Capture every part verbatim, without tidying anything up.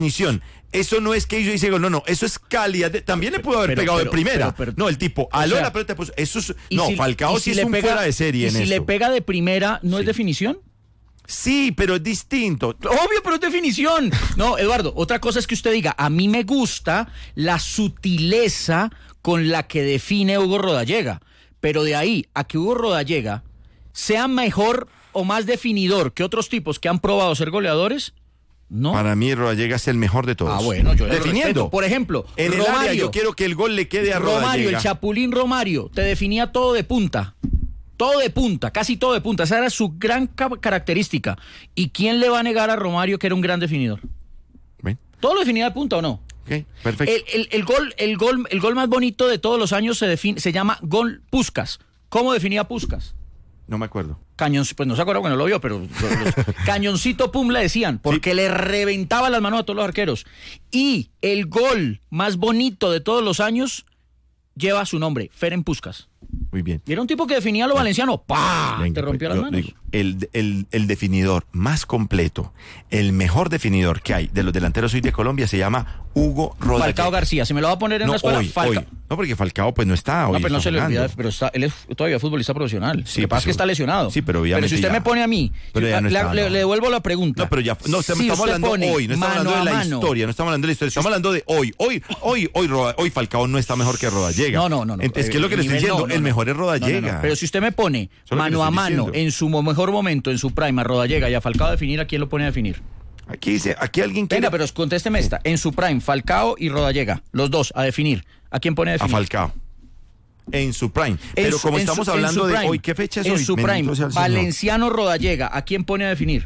definición. Eso no es que hizo ese gol, no, no, eso es calidad. De, también le pudo haber pero, pegado pero, de primera. pero, pero, no, el tipo, aló sea, la pelota, pues, eso es, no, si, Falcao si sí es un pega, fuera de serie y en si esto. le pega de primera, ¿no sí. es definición? Sí, pero es distinto. Obvio, pero es definición. No, Eduardo, otra cosa es que usted diga, a mí me gusta la sutileza con la que define Hugo Rodallega, pero de ahí a que Hugo Rodallega sea mejor o más definidor que otros tipos que han probado ser goleadores, no. Para mí Rodallega es el mejor de todos. Ah, bueno, yo le definiendo. respeto. Por ejemplo, en Romario, el área yo quiero que el gol le quede a Rodallega. Romario, el Chapulín Romario, te definía todo de punta. Todo de punta, casi todo de punta. Esa era su gran ca- característica. ¿Y quién le va a negar a Romario que era un gran definidor? ¿Ven? ¿Todo lo definía de punta o no? Ok, perfecto. El, el, el, gol, el, gol, el gol más bonito de todos los años se, define, se llama gol Puskás. ¿Cómo definía Puskás? No me acuerdo. Cañón, pues no se acuerda porque no lo vio, pero los, cañoncito pum le decían, porque sí. le reventaba las manos a todos los arqueros. Y el gol más bonito de todos los años lleva su nombre, Ferenc Puskás. Muy bien. Y era un tipo que definía a lo valenciano, ¡pah! Venga, te rompía yo, las manos. Digo, el, el, el definidor más completo, el mejor definidor que hay de los delanteros hoy de Colombia se llama Hugo Rodallega. Falcao García, si me lo va a poner en no, la escuela, hoy, Falcao. Hoy. No, porque Falcao pues no está hoy. No, pero no se le jugando. olvida, pero está, él es todavía futbolista profesional. Sí, lo que pasa es que está lesionado. Sí, pero obviamente Pero si usted ya, me pone a mí, pero ya no le, está, le, no. le devuelvo la pregunta. No, pero ya, no, si estamos hablando pone hoy, no estamos hablando de la mano, historia, no estamos hablando de la historia, estamos hablando de hoy. Hoy, hoy, hoy, Roda, hoy Falcao no está mejor que Rodallega. No, no, no. no es que es lo que le estoy diciendo, no, no, el no. mejor es Rodallega. No, no, no. Pero si usted me pone mano a mano diciendo. en su mejor momento, en su prime, a Rodallega y a Falcao a definir, ¿a quién lo pone a definir? Aquí dice, aquí alguien quiere... Venga, pero contésteme esta. En su prime, Falcao y Rodallega, los dos, a definir. ¿A quién pone a definir? A Falcao. En su prime. Pero su, como estamos su, hablando prime, de hoy, ¿qué fecha es en hoy? En su prime, Valenciano Rodallega, ¿a quién pone a definir?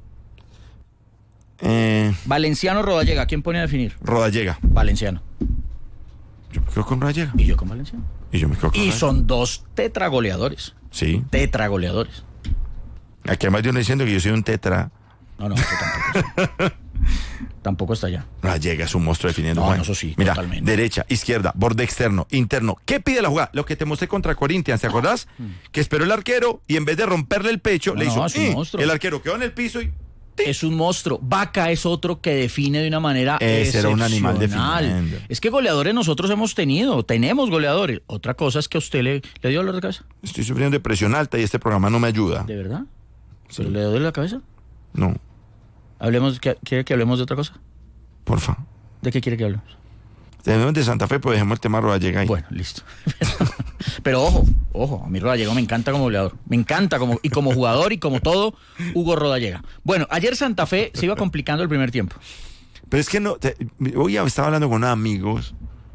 Eh, Valenciano Rodallega, ¿a quién pone a definir? Rodallega. Valenciano. Yo me quedo con Rodallega. Y yo con Valenciano. Y yo me quedo con Y Rodallega. son dos tetragoleadores. Sí. Tetragoleadores. Aquí además de uno diciendo que yo soy un tetra. No, no, eso tampoco está. Tampoco está allá. Rodallega es un monstruo definiendo. No, Juan. no, eso sí, Mira, totalmente. derecha, izquierda, borde externo, interno. ¿Qué pide la jugada? Lo que te mostré contra Corinthians, ¿te acordás? Que esperó el arquero y en vez de romperle el pecho, No, le no, hizo... es un "Eh". monstruo. El arquero quedó en el piso y... Es un monstruo. Vaca es otro que define de una manera Ese era un excepcional. animal definiendo. Es que goleadores nosotros hemos tenido, tenemos goleadores. Otra cosa es que a usted le, le dio dolor de cabeza. Estoy sufriendo de presión alta y este programa no me ayuda. ¿De verdad? Sí. ¿Pero le duele la cabeza? No, Hablemos, ¿quiere que hablemos de otra cosa? porfa. ¿De qué quiere que hablemos? Tenemos de Santa Fe, pues dejemos el tema Rodallega ahí. Bueno, listo. Pero ojo, ojo, a mí Rodallega me encanta como goleador. Me encanta como, y como jugador y como todo, Hugo Rodallega. Bueno, ayer Santa Fe se iba complicando el primer tiempo. Pero es que no, te, hoy estaba hablando con unos amigos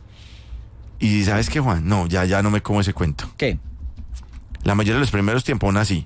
y ¿sabes qué, Juan? No, ya, ya no me como ese cuento. ¿Qué? La mayoría de los primeros tiempos aún así.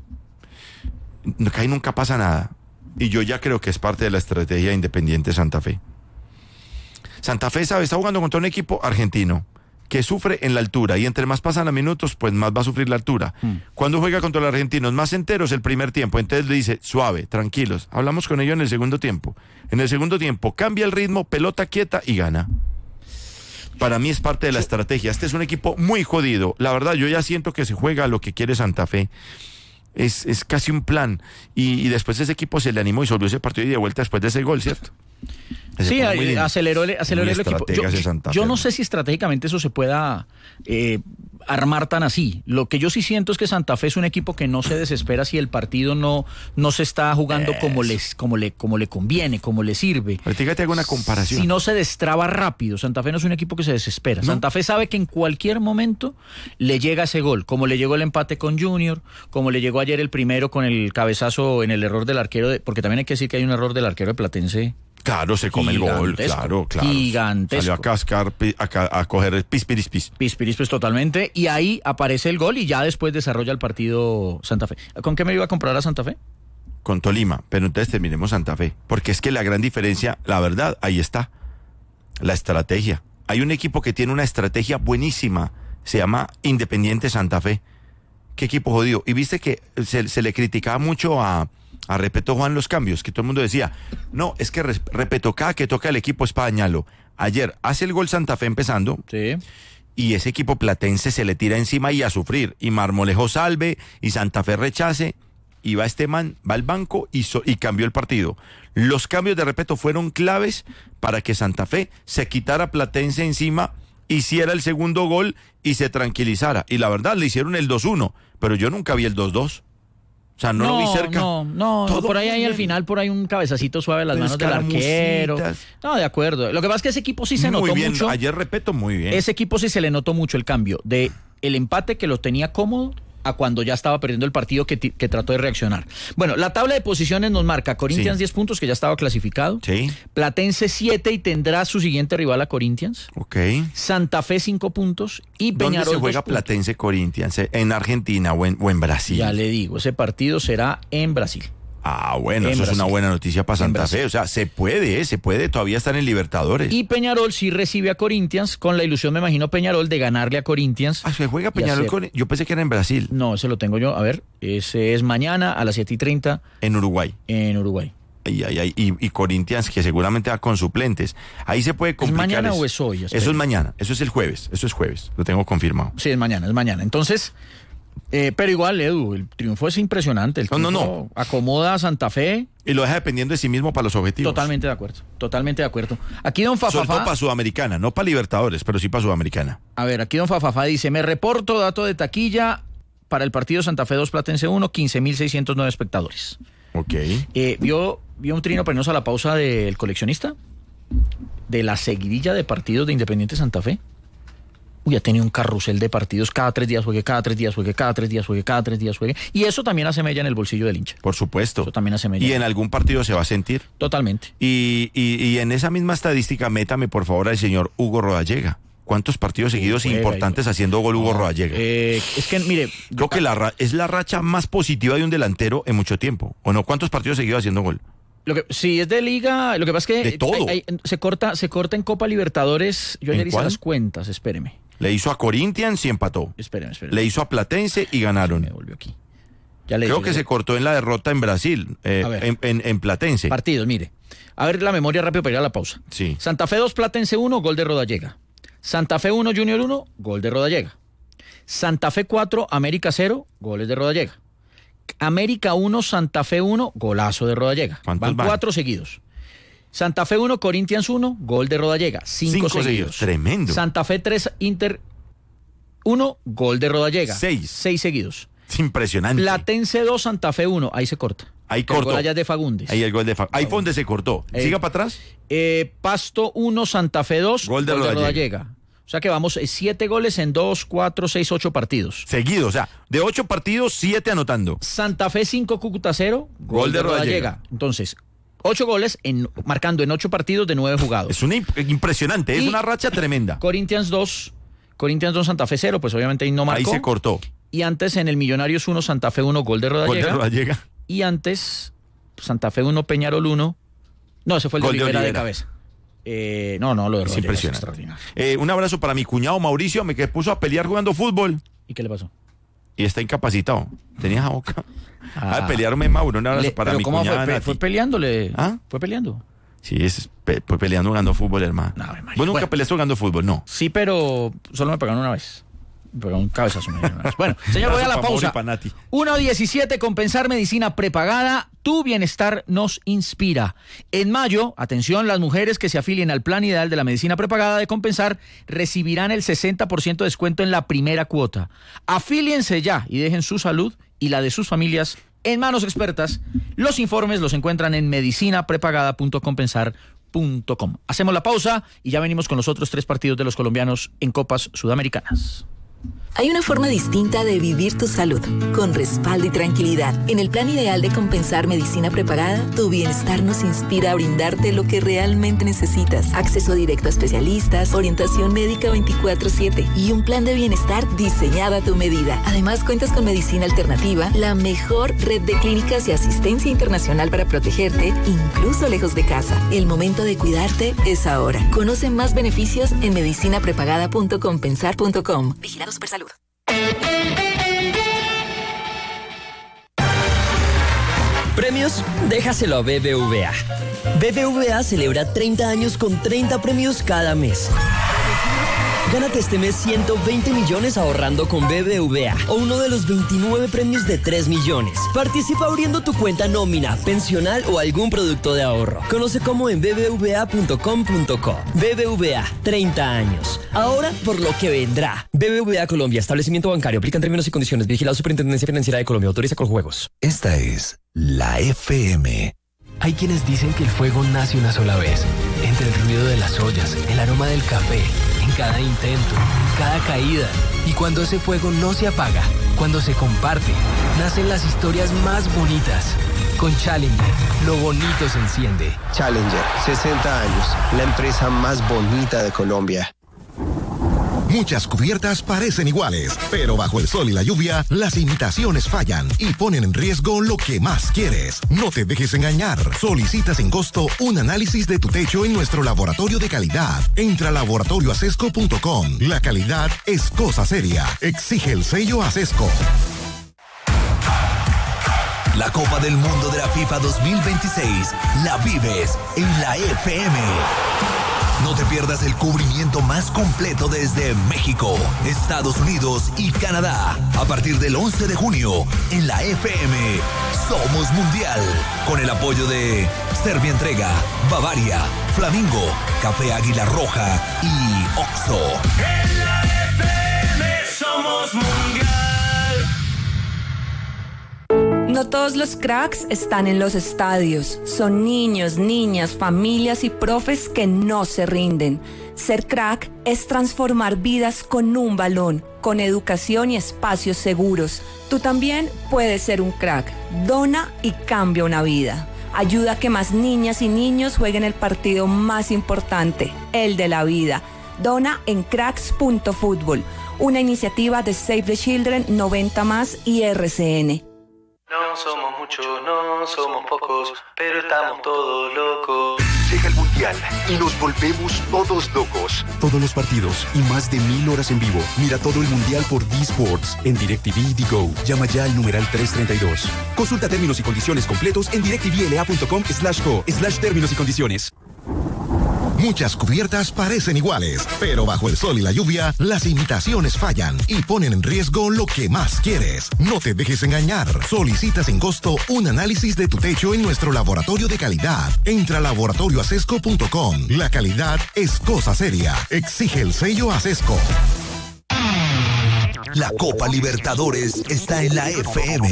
Ahí nunca pasa nada. Y yo ya creo que es parte de la estrategia de Independiente Santa Fe. Santa Fe, ¿sabe? Está jugando contra un equipo argentino que sufre en la altura y entre más pasan los minutos, pues más va a sufrir la altura. Mm. Cuando juega contra los argentinos más enteros el primer tiempo, entonces le dice, suave, tranquilos. Hablamos con ellos en el segundo tiempo. En el segundo tiempo cambia el ritmo, pelota quieta y gana. Para mí es parte de la estrategia. Este es un equipo muy jodido. La verdad, yo ya siento que se juega a lo que quiere Santa Fe. Es, es casi un plan. Y, y después ese equipo se le animó y solvió ese partido y de vuelta después de ese gol, ¿cierto? Ese sí, aceleró, el, aceleró el equipo. Yo, yo no sé si estratégicamente eso se pueda eh, armar tan así. Lo que yo sí siento es que Santa Fe es un equipo que no se desespera si el partido no, no se está jugando como, les, como, le, como le conviene, como le sirve. Fíjate, hago una comparación. Si no se destraba rápido, Santa Fe no es un equipo que se desespera. ¿No? Santa Fe sabe que en cualquier momento le llega ese gol, como le llegó el empate con Junior, como le llegó ayer el primero con el cabezazo en el error del arquero, de, porque también hay que decir que hay un error del arquero de Platense. Claro, se come el gol, claro, claro. Gigantesco. Salió a cascar, a, a coger el pispirispis. Pispirispis totalmente, y ahí aparece el gol y ya después desarrolla el partido Santa Fe. ¿Con qué me iba a comprar a Santa Fe? Con Tolima, pero entonces terminemos Santa Fe, porque es que la gran diferencia, la verdad, ahí está, la estrategia. Hay un equipo que tiene una estrategia buenísima, se llama Independiente Santa Fe. ¿Qué equipo jodido? Y viste que se, se le criticaba mucho a... A Repeto, Juan, los cambios, que todo el mundo decía, no, es que Repeto, cada que toca el equipo es para dañarlo. Ayer hace el gol Santa Fe empezando, sí. Y ese equipo platense se le tira encima y a sufrir. Y Marmolejo salve, y Santa Fe rechace, y va este man, va al banco y, so, y cambió el partido. Los cambios de Repeto fueron claves para que Santa Fe se quitara Platense encima, hiciera el segundo gol y se tranquilizara. Y la verdad, le hicieron el dos uno, pero yo nunca vi el dos dos. O sea, no, no lo vi cerca. No, no, no, por ahí, ahí al final, por ahí un cabezacito suave a las manos del arquero. No, de acuerdo. Lo que pasa es que ese equipo sí se muy notó bien. mucho. Ayer Repeto muy bien. Ese equipo sí se le notó mucho el cambio de el empate que lo tenía cómodo a cuando ya estaba perdiendo el partido que, que trató de reaccionar. Bueno, la tabla de posiciones nos marca Corinthians sí. diez puntos, que ya estaba clasificado. Sí. Platense siete y tendrá su siguiente rival a Corinthians. Ok. Santa Fe cinco puntos y Peñarol ¿Dónde se juega Platense Corinthians? ¿En Argentina o en, o en Brasil? Ya le digo, ese partido será en Brasil. Ah, bueno, en eso Brasil. Es una buena noticia para Santa Fe. O sea, se puede, ¿eh? se puede todavía estar en Libertadores. Y Peñarol sí recibe a Corinthians, con la ilusión, me imagino, Peñarol, de ganarle a Corinthians. Ah, ¿se juega Peñarol hacer... con...? Yo pensé que era en Brasil. No, ese lo tengo yo. A ver, ese es mañana a las siete y treinta. En Uruguay. En Uruguay. Ay, ay, ay. Y, y Corinthians, que seguramente va con suplentes. Ahí se puede complicar. ¿Es mañana eso. o es hoy? Espera. Eso es mañana. Eso es el jueves. Eso es jueves. Lo tengo confirmado. Sí, es mañana, es mañana. Entonces... Eh, pero igual, Edu, el triunfo es impresionante. El triunfo no, no, no. acomoda a Santa Fe. Y lo deja dependiendo de sí mismo para los objetivos. Totalmente de acuerdo, totalmente de acuerdo. Aquí don Fafafá... Sobre todo para Sudamericana, no para Libertadores, pero sí para Sudamericana. A ver, aquí don Fafafá dice, me reporto dato de taquilla para el partido Santa Fe dos Platense uno, quince mil seiscientos nueve espectadores. Ok. Eh, ¿vio, ¿Vio un trino penoso a la pausa del coleccionista? De la seguidilla de partidos de Independiente Santa Fe. Uy, ha tenido un carrusel de partidos, cada tres días juegue, cada tres días juegue, cada tres días juegue, cada tres días juegue. Y eso también hace mella en el bolsillo del hincha. Por supuesto. Eso también hace mella. Y en algún partido se va a sentir. Totalmente. Y, y, y en esa misma estadística, métame por favor al señor Hugo Rodallega. ¿Cuántos partidos seguidos juega, importantes juega. haciendo gol Hugo no, Rodallega? Eh, es que, mire... Creo que la, es la racha más positiva de un delantero en mucho tiempo. ¿O no? ¿Cuántos partidos seguidos haciendo gol? Lo que, sí, es de liga, lo que pasa es que... De todo. Hay, hay, se, corta, se corta en Copa Libertadores. Yo ayer hice las cuentas, espéreme. Le hizo a Corinthians y empató. Espéreme, espéreme. Le hizo a Platense y ganaron. Me volvió aquí. Ya le Creo dije, que ya. se cortó en la derrota en Brasil, eh, en, en, en Platense. Partidos, mire. A ver la memoria rápido para ir a la pausa. Sí. Santa Fe dos, Platense uno, gol de Rodallega. Santa Fe uno, Junior uno, gol de Rodallega. Santa Fe cuatro, América cero, goles de Rodallega. América uno, Santa Fe uno, golazo de Rodallega. ¿Cuántos van? van? Cuatro seguidos. Santa Fe uno, Corinthians uno, gol de Rodallega. Cinco, Cinco seguidos. seguidos. Tremendo. Santa Fe tres, Inter uno, gol de Rodallega. Seis. Seis seguidos. Es impresionante. Platense dos, Santa Fe uno. Ahí se corta. Ahí el cortó. Gol allá de Fagundes. Ahí el gol de Fagundes. Ahí fue donde se cortó. Eh, Siga para atrás. Eh, Pasto uno, Santa Fe dos, Gol de gol de Rodallega. Rodallega. O sea que vamos, eh, siete goles en dos, cuatro, seis, ocho partidos. Seguido, o sea, de ocho partidos, siete anotando. Santa Fe cinco, Cúcuta cero, gol, Gol de de Rodallega. Rodallega. Entonces, ocho goles en, marcando en ocho partidos de nueve jugados. Es una imp- impresionante, es Y- una racha tremenda. Corinthians dos, Corinthians dos, Santa Fe cero, pues obviamente ahí no Ahí marcó. se cortó. Y antes en el Millonarios uno, Santa Fe uno, gol de Gol de Rodallega. Rodallega. Y antes, Santa Fe uno, Peñarol uno. No, ese fue el de Gol de Olivera de, Olivera. cabeza. Eh, no, no, lo de Es Rodallega es impresionante. extraordinario. Eh, un abrazo para mi cuñado Mauricio, me que puso a pelear jugando fútbol ¿Y qué le pasó? y está incapacitado. Tenía la boca. Ah. A pelearme, Mauro. Un abrazo Le- para pero mi ¿cómo cuñada. fue? Pe- Nati. ¿Fue peleándole? ¿Ah? ¿Fue peleando? Sí, es pe- fue peleando jugando fútbol, hermano. No, hermano. ¿Vos nunca Bueno. peleaste jugando fútbol? No. Sí, pero solo me pegaron una vez. Me pegaron un cabezazo. me dieron una vez. Bueno, señor, voy a la Abrazo pa' Mauro pausa. y pa' Nati. uno diecisiete, compensar medicina prepagada. Tu bienestar nos inspira. En mayo, atención, las mujeres que se afilien al plan ideal de la medicina prepagada de compensar recibirán el sesenta por ciento de descuento en la primera cuota. Afíliense ya y dejen su salud y la de sus familias en manos expertas. Los informes los encuentran en medicina prepagada punto compensar punto com. Hacemos la pausa y ya venimos con los otros tres partidos de los colombianos en Copas Sudamericanas. Hay una forma distinta de vivir tu salud, con respaldo y tranquilidad. En el plan ideal de compensar medicina prepagada, tu bienestar nos inspira a brindarte lo que realmente necesitas. Acceso directo a especialistas, orientación médica veinticuatro siete y un plan de bienestar diseñado a tu medida. Además, cuentas con medicina alternativa, la mejor red de clínicas y asistencia internacional para protegerte, incluso lejos de casa. El momento de cuidarte es ahora. Conoce más beneficios en medicina prepagada punto compensar punto com. Vigilado Supersalud. Premios, déjaselo a B B V A. B B V A celebra treinta años con treinta premios cada mes. Gánate este mes ciento veinte millones ahorrando con B B V A o uno de los veintinueve premios de tres millones. Participa abriendo tu cuenta nómina, pensional o algún producto de ahorro. Conoce cómo en b b v a punto com punto co. B B V A, treinta años. Ahora por lo que vendrá. B B V A Colombia, establecimiento bancario. Aplican términos y condiciones. Vigilado Superintendencia Financiera de Colombia. Autoriza con juegos. Esta es la F M. Hay quienes dicen que el fuego nace una sola vez, entre el ruido de las ollas, el aroma del café, en cada intento, en cada caída. Y cuando ese fuego no se apaga, cuando se comparte, nacen las historias más bonitas. Con Challenger, lo bonito se enciende. Challenger, sesenta años, la empresa más bonita de Colombia. Muchas cubiertas parecen iguales, pero bajo el sol y la lluvia, las imitaciones fallan y ponen en riesgo lo que más quieres. No te dejes engañar. Solicita sin costo un análisis de tu techo en nuestro laboratorio de calidad. Entra a laboratorio acesco punto com. La calidad es cosa seria. Exige el sello Acesco. La Copa del Mundo de la FIFA dos mil veintiséis la vives en la F M. No te pierdas el cubrimiento más completo desde México, Estados Unidos y Canadá. A partir del once de junio, en la F M, Somos Mundial. Con el apoyo de Serbia Entrega, Bavaria, Flamingo, Café Águila Roja y Oxxo. En la F M somos Mundial. No todos los cracks están en los estadios. Son niños, niñas, familias y profes que no se rinden. Ser crack es transformar vidas con un balón, con educación y espacios seguros. Tú también puedes ser un crack. Dona y cambia una vida. Ayuda a que más niñas y niños jueguen el partido más importante, el de la vida. Dona en cracks punto fútbol, una iniciativa de Save the Children, noventa más y R C N. No somos muchos, no somos pocos, pero estamos todos locos. Llega el Mundial y nos volvemos todos locos. Todos los partidos y más de mil horas en vivo. Mira todo el Mundial por D Sports en DirecTV y Digo. Llama ya al numeral trescientos treinta y dos. Consulta términos y condiciones completos en directvla punto com slash co slash términos y condiciones. Muchas cubiertas parecen iguales, pero bajo el sol y la lluvia, las imitaciones fallan y ponen en riesgo lo que más quieres. No te dejes engañar. Solicita sin costo un análisis de tu techo en nuestro laboratorio de calidad. Entra a laboratorio acesco punto com. La calidad es cosa seria. Exige el sello Acesco. La Copa Libertadores está en la F M.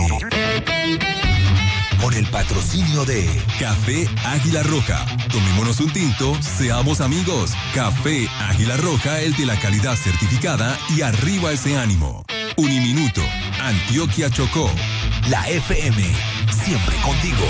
Con el patrocinio de Café Águila Roja. Tomémonos un tinto, seamos amigos. Café Águila Roja, el de la calidad certificada y arriba ese ánimo. Uniminuto, Antioquia Chocó. La F M, siempre contigo.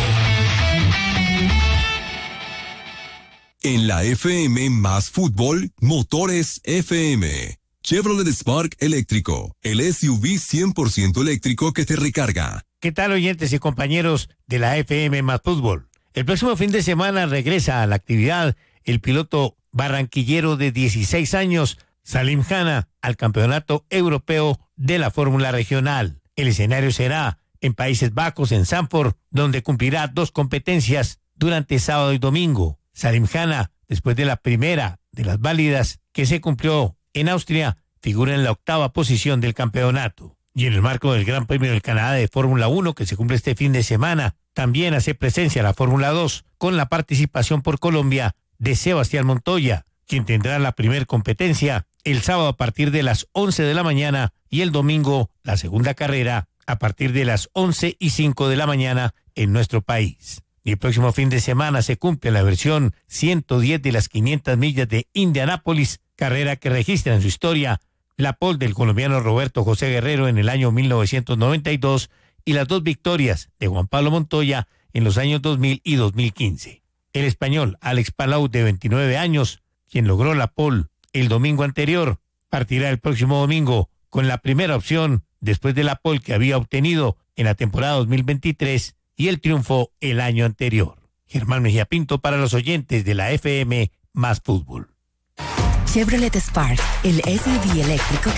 En la F M más fútbol, Motores F M. Chevrolet Spark eléctrico, el S U V cien por ciento eléctrico que te recarga. ¿Qué tal, oyentes y compañeros de la F M más fútbol? El próximo fin de semana regresa a la actividad el piloto barranquillero de dieciséis años, Salim Khanna, al Campeonato Europeo de la Fórmula Regional. El escenario será en Países Bajos, en Zandvoort, donde cumplirá dos competencias durante sábado y domingo. Salim Khanna, después de la primera de las válidas que se cumplió en Austria, figura en la octava posición del campeonato. Y en el marco del Gran Premio del Canadá de Fórmula uno, que se cumple este fin de semana, también hace presencia la Fórmula dos, con la participación por Colombia de Sebastián Montoya, quien tendrá la primer competencia el sábado a partir de las once de la mañana y el domingo la segunda carrera a partir de las once y cinco de la mañana en nuestro país. Y el próximo fin de semana se cumple la versión ciento diez de las quinientas millas de Indianápolis, carrera que registra en su historia la pole del colombiano Roberto José Guerrero en el año mil novecientos noventa y dos y las dos victorias de Juan Pablo Montoya en los años dos mil y dos mil quince. El español Alex Palau, de veintinueve años, quien logró la pole el domingo anterior, partirá el próximo domingo con la primera opción después de la pole que había obtenido en la temporada dos mil veintitrés y el triunfo el año anterior. Germán Mejía Pinto para los oyentes de la F M más fútbol. Chevrolet Spark, el S U V eléctrico